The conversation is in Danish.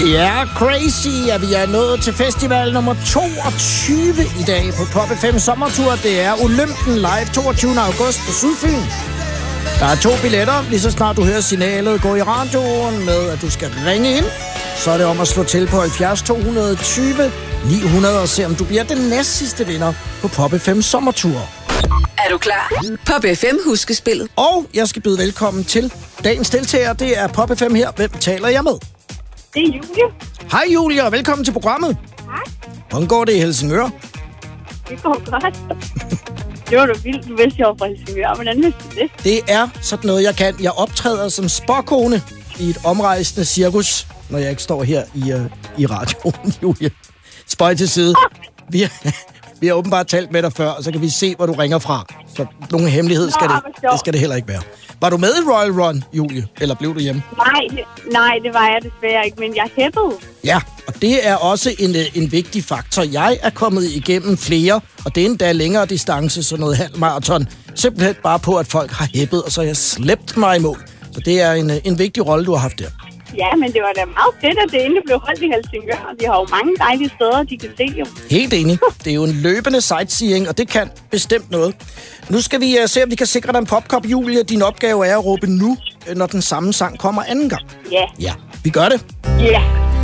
Ja, crazy, at vi er nået til festival nummer 22 i dag på Pop FM Sommertur. Det er Olympen Live 22. august på Sydfyn. Der er 2 billetter. Lige så snart du hører signalet gå i radioen med, at du skal ringe ind, så er det om at slå til på 70 220 900 og se, om du bliver den næstsidste vinder på Pop FM Sommertur. Er du klar? Pop FM Huskespillet. Og jeg skal byde velkommen til dagens deltager. Det er Pop FM her. Hvem taler jeg med? Det er Julie. Hej Julie, og velkommen til programmet. Hej. Hvordan går det i Helsingør? Det går godt. Det var da vildt, du vidste, jeg var fra Helsingør. Hvordan vidste du det? Det er sådan noget, jeg kan. Jeg optræder som spåkone i et omrejsende cirkus, når jeg ikke står her i radioen, Julie. Spøj til side. Vi har åbenbart talt med dig før, og så kan vi se, hvor du ringer fra. Så nogen hemmelighed skal det heller ikke være. Var du med i Royal Run, Julie? Eller blev du hjemme? Nej, det var jeg desværre ikke, men jeg hæppede. Ja, og det er også en vigtig faktor. Jeg er kommet igennem flere, og det er endda længere distance, så noget halvmarathon. Simpelthen bare på, at folk har hæppet, og så har jeg slæbt mig i mål. Så det er en vigtig rolle, du har haft der. Ja, men det var da meget fedt, at det endelig blev holdt i Helsingør. De har jo mange dejlige steder, de kan se jo. Helt enig. Det er jo en løbende sightseeing, og det kan bestemt noget. Nu skal vi se, om vi kan sikre dig en popkop, Julie. Din opgave er at råbe nu, når den samme sang kommer anden gang. Ja. Ja, vi gør det. Ja.